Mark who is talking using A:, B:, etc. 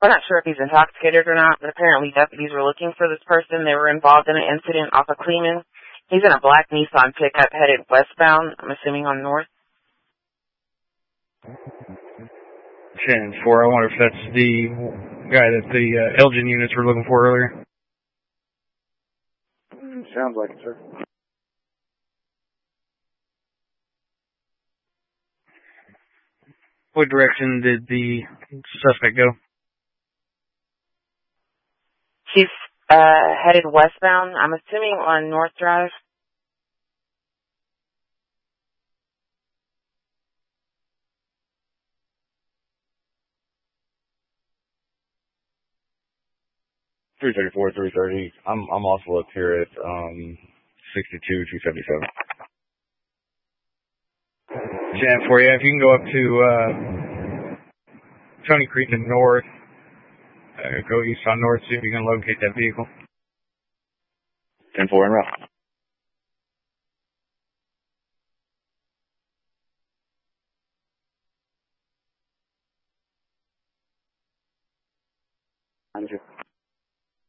A: We're not sure if he's intoxicated or not, but apparently deputies were looking for this person. They were involved in an incident off of Cleveland. He's in a black Nissan pickup headed westbound, I'm assuming on north.
B: Shannon 4, I wonder if that's the guy that the Elgin units were looking for earlier.
C: Sounds like it, sir.
B: What direction did the suspect go?
A: He's headed westbound, I'm assuming on North Drive.
C: .334, 330. I'm also up here at 62, 277.
B: Shannon 4, yeah, if you can go up to Tony Creek and north, go east on north, see if you can locate that vehicle.
C: 10-4 en route. Manager.